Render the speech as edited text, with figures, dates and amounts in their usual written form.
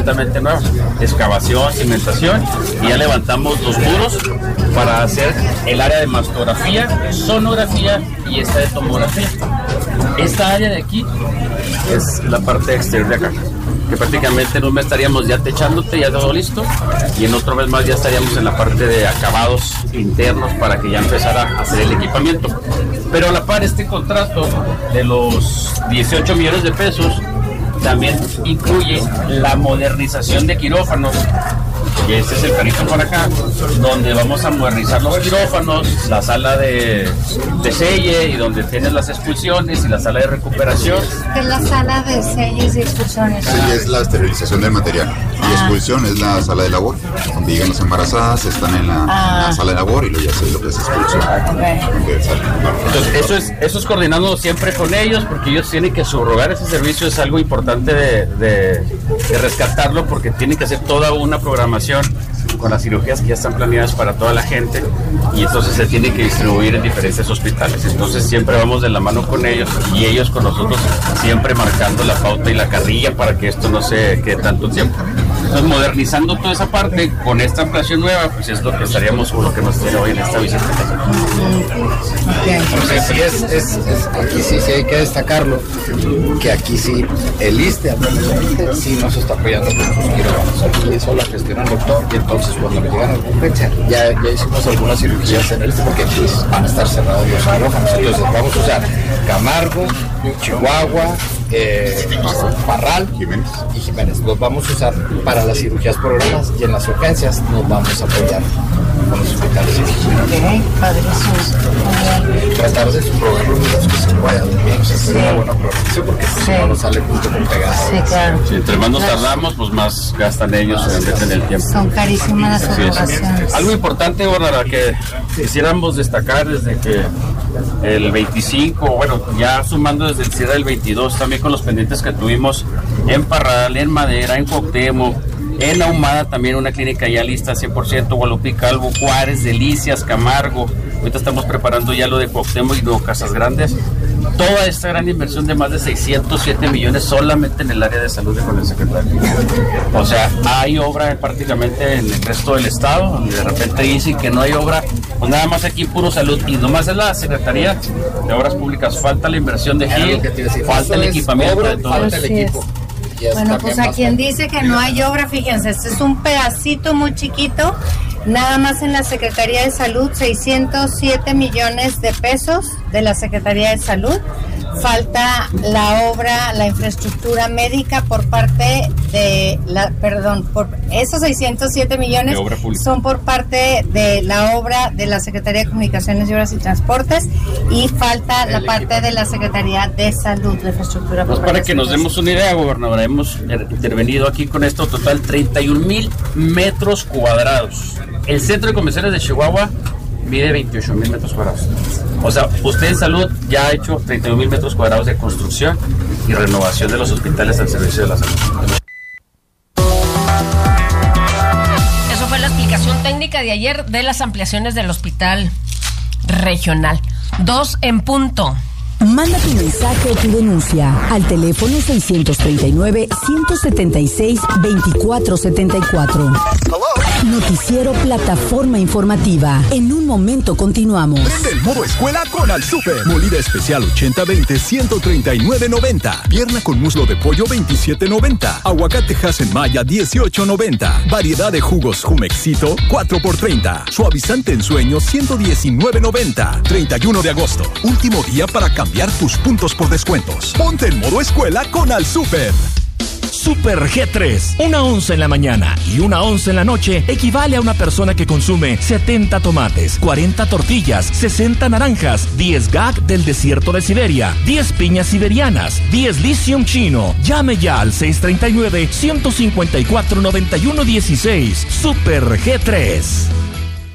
completamente nueva, excavación, cimentación, y ya levantamos los muros para hacer el área de mastografía, sonografía y esta de tomografía. Esta área de aquí es la parte exterior de acá, que prácticamente en un mes estaríamos ya techándote, ya todo listo, y en otro mes más ya estaríamos en la parte de acabados internos para que ya empezara a hacer el equipamiento. Pero a la par, este contrato de los 18 millones de pesos también incluye la modernización de quirófanos, y este es el carrito para acá, donde vamos a modernizar los quirófanos, la sala de selle, y donde tienes las expulsiones y la sala de recuperación. ¿Qué es la sala de selles y expulsiones? Selle es la esterilización del material, y expulsión es la sala de labor, donde llegan las embarazadas, están en la sala de labor, y luego ya se lo que es expulsión. Entonces eso es coordinando siempre con ellos, porque ellos tienen que subrogar ese servicio. Es algo importante de rescatarlo, porque tienen que hacer toda una programación con las cirugías que ya están planeadas para toda la gente, y entonces se tiene que distribuir en diferentes hospitales. Entonces siempre vamos de la mano con ellos, y ellos con nosotros, siempre marcando la pauta y la carrilla para que esto no se quede tanto tiempo. Entonces, modernizando toda esa parte con esta ampliación nueva, pues es lo que estaríamos, o lo que nos tiene hoy en esta visita. Porque sí aquí sí hay que destacarlo, que aquí sí el ISSSTE sí nos está apoyando con sus quirófanos, y eso la gestiona el doctor, y entonces cuando me llegan a la fecha ya hicimos algunas cirugías en el ISSSTE, porque pues, van a estar cerrados los quirófanos. Entonces vamos a usar Camargo, Chihuahua, Parral y Jiménez. Los vamos a usar para las cirugías programadas, y en las urgencias nos vamos a apoyar con los hospitales. Tratar de subrogar los que se puedan, hacer una buena programación, porque si no nos sale justo con pegadas. Sí, claro. Sí, entre más nos tardamos, pues más gastan ellos en el tiempo. Son carísimas las subrogaciones. Algo importante, Bárbara, que quisiéramos destacar desde que el 25, bueno, ya sumando desde el cierre del 22, también con los pendientes que tuvimos en Parral, en Madera, en Cuauhtémoc, en Ahumada, también una clínica ya lista 100%, Guadalupe Calvo, Juárez, Delicias, Camargo. Ahorita estamos preparando ya lo de Cuauhtémoc y luego Casas Grandes. Toda esta gran inversión de más de 607 millones solamente en el área de salud con el secretario. O sea, hay obra prácticamente en el resto del estado, donde de repente dicen que no hay obra, pues nada más aquí en puro salud, y nomás es la Secretaría de Obras Públicas. Falta la inversión de GIL, falta el equipamiento de todo. Falta el equipo. Bueno, pues a quien dice que no hay obra, fíjense, este es un pedacito muy chiquito, nada más en la Secretaría de Salud, 607 millones de pesos de la Secretaría de Salud. Falta la obra, la infraestructura médica por parte de por esos 607 millones son por parte de la obra de la Secretaría de Comunicaciones y Obras y Transportes, y falta la parte de la Secretaría de Salud, de infraestructura. Pues para que nos demos una idea, gobernadora, hemos intervenido aquí con esto total 31,000 metros cuadrados. El centro de convenciones de Chihuahua mide 28,000 metros cuadrados. O sea, usted en salud ya ha hecho 31,000 metros cuadrados de construcción y renovación de los hospitales al servicio de la salud. Eso fue la explicación técnica de ayer de las ampliaciones del hospital regional. 2 en punto. Manda tu mensaje o tu denuncia al teléfono 639-176-2474. Noticiero Plataforma Informativa. En un momento continuamos. Prende el modo escuela con Al Super. Molida especial 80-20, 139.90. Pierna con muslo de pollo, 27.90. Aguacate Hasenmaya, 18.90. Variedad de jugos Jumexito, 4x30. Suavizante en sueño, 119.90. 31 de agosto. Último día para cambiar tus puntos por descuentos. Ponte en modo escuela con Al Super. Super G3. Una onza en la mañana y una onza en la noche equivale a una persona que consume 70 tomates, 40 tortillas, 60 naranjas, 10 gag del desierto de Siberia, 10 piñas siberianas, 10 lithium chino. Llame ya al 639-154-9116. Super G3.